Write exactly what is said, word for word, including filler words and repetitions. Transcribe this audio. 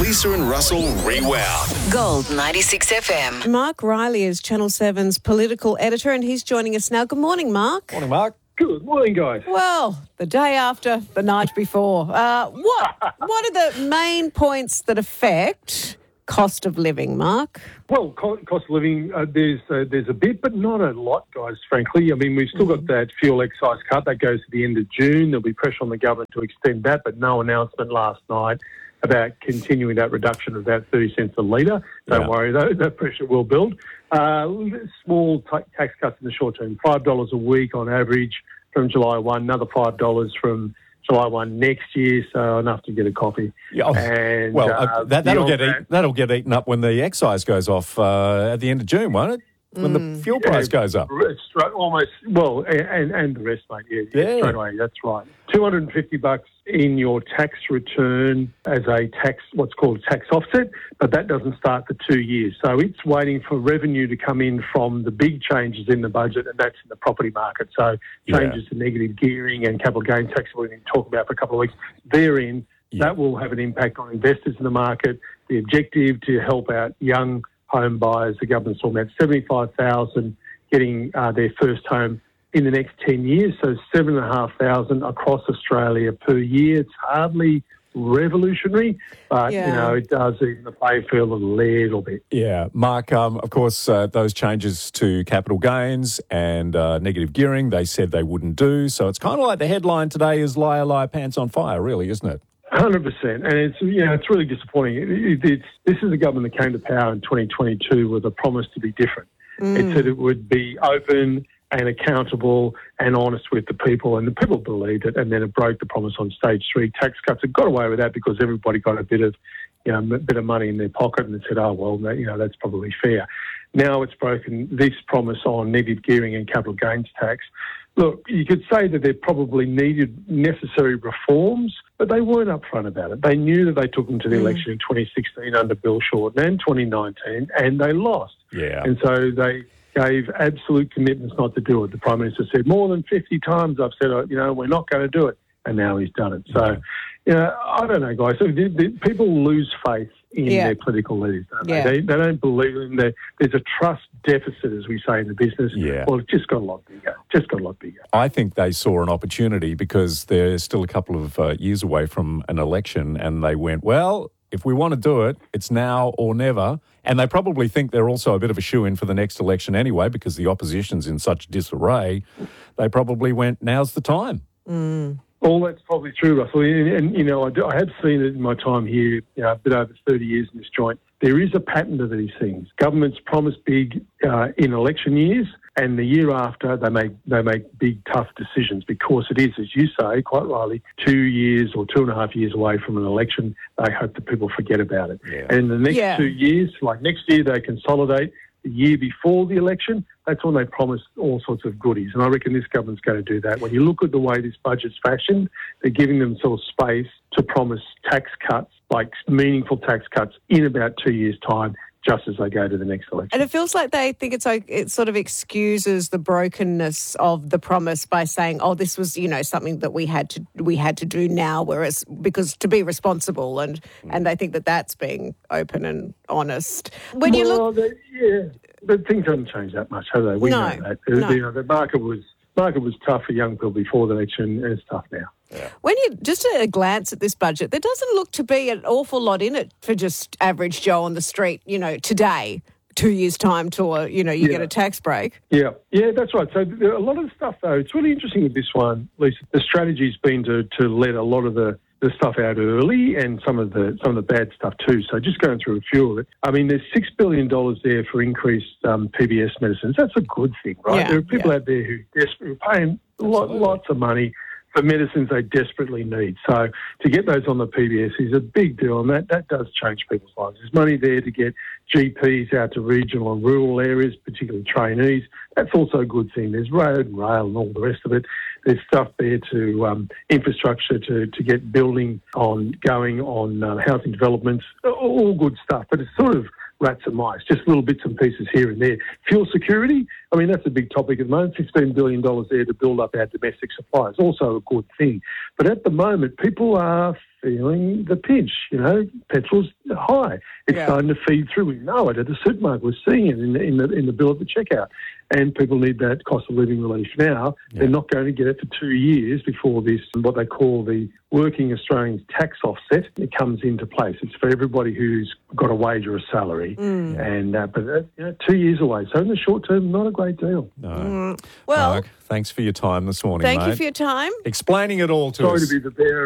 Lisa and Russell Rewound. Gold ninety-six F M. Mark Riley is Channel seven's political editor and he's joining us now. Good morning, Mark. Morning, Mark. Good morning, guys. Well, the day after, the night before. Uh, what what are the main points that affect cost of living, Mark? Well, co- cost of living, uh, there's uh, there's a bit, but not a lot, guys, frankly. I mean, we've still got that fuel excise cut that goes to the end of June. There'll be pressure on the government to extend that, but no announcement last night about continuing that reduction of about thirty cents a litre. Don't Yeah. worry, though, that pressure will build. Uh, small t- tax cuts in the short term, five dollars a week on average from July first, another five dollars from July first next year, so enough to get a coffee. Yeah, oh, and, well, uh, uh, that, that'll get beyond eat, that'll get eaten up when the excise goes off uh, at the end of June, won't it? When the fuel price goes up. It's straight, almost, well, and, and the rest, mate, yeah, yeah, Yeah. straight away, that's right. two hundred fifty bucks in your tax return as a tax, what's called a tax offset, but that doesn't start for two years. So it's waiting for revenue to come in from the big changes in the budget, and that's in the property market. So changes to negative gearing and capital gains tax we've been talking about for a couple of weeks, therein, Yeah. that will have an impact on investors in the market. The objective to help out young home buyers, the government's talking about seventy-five thousand getting uh, their first home in the next ten years, so seven thousand five hundred across Australia per year. It's hardly revolutionary, but, Yeah. you know, it does even the playing field a little bit. Yeah, Mark, um, of course, uh, those changes to capital gains and uh, negative gearing, they said they wouldn't do. So it's kind of like the headline today is liar, liar, pants on fire, really, isn't it? one hundred percent, and it's you know it's really disappointing. It, it, it's, this is a government that came to power in twenty twenty-two with a promise to be different. It said it would be open and accountable and honest with the people, and the people believed it, and then it broke the promise on stage three tax cuts. It got away with that because everybody got a bit of you know a bit of money in their pocket, and it said, oh well, that, you know that's probably fair. Now it's broken this promise on negative gearing and capital gains tax. Look, you could say that there probably needed necessary reforms, but they weren't upfront about it. They knew that they took them to the election in twenty sixteen under Bill Shorten and twenty nineteen, and they lost. Yeah. And so they gave absolute commitments not to do it. The Prime Minister said, more than fifty times I've said, you know, we're not going to do it. And now he's done it. So, you know, I don't know, guys. So the, the, people lose faith in Yeah. their political leaders, don't they? Yeah. They, they don't believe in them. There's a trust deficit, as we say in the business. Yeah. Well, it's just got a lot bigger. Just got a lot bigger. I think they saw an opportunity because they're still a couple of uh, years away from an election, and they went, well, if we want to do it, it's now or never. And they probably think they're also a bit of a shoo-in for the next election anyway because the opposition's in such disarray. They probably went, now's the time. All that's probably true, Russell. And, and you know, I, do, I have seen it in my time here, you know, a bit over thirty years in this joint. There is a pattern to these things. Governments promise big uh, in election years, and the year after they make they make big tough decisions because it is, as you say, quite rightly, two years or two and a half years away from an election. They hope that people forget about it. Yeah. And in the next Yeah. two years, like next year, they consolidate. The year before the election, that's when they promise all sorts of goodies. And I reckon this government's going to do that. When you look at the way this budget's fashioned, they're giving themselves space to promise tax cuts, like meaningful tax cuts, in about two years' time, just as they go to the next election. And it feels like they think it's like it sort of excuses the brokenness of the promise by saying, "Oh, this was you know something that we had to we had to do now," whereas because to be responsible and and they think that that's being open and honest. When you well, look, the, yeah, but things haven't changed that much, have they? We No, know that. no. You know, the market was market was tough for young people before the election, and it's tough now. when you just a glance at this budget, there doesn't look to be an awful lot in it for just average Joe on the street. You know, today, two years time, to you know you Yeah. get a tax break. Yeah, yeah, that's right. So there are a lot of the stuff, though, it's really interesting with this one, Lisa. The strategy's been to, to let a lot of the, the stuff out early and some of the some of the bad stuff too. So just going through a few of it. I mean, there's six billion dollars there for increased um, P B S medicines. That's a good thing, right? Yeah, There are people yeah. out there who desperately paying lot, lots of money for medicines they desperately need. So to get those on the P B S is a big deal, and that, that does change people's lives. There's money there to get G Ps out to regional and rural areas, particularly trainees. That's also a good thing. There's road and rail and all the rest of it. There's stuff there to um, infrastructure to, to get building on going on uh, housing developments, all good stuff. But it's sort of rats and mice, just little bits and pieces here and there. Fuel security, I mean, that's a big topic at the moment. fifteen billion dollars there to build up our domestic supplies, also a good thing. But at the moment, people are feeling the pinch. You know, petrol's high. It's Yeah. starting to feed through. We know it at the supermarket. We're seeing it in the, in the, in the bill at the checkout. And people need that cost of living relief now. Yeah. They're not going to get it for two years before this, what they call the Working Australians tax offset, it comes into place. It's for everybody who's got a wage or a salary. Mm. And uh, But uh, you know, two years away. So in the short term, not a great deal. No. Mm. Well, Mark, thanks for your time this morning, thank mate. you for your time. Explaining it all to Sorry us. to be the bearer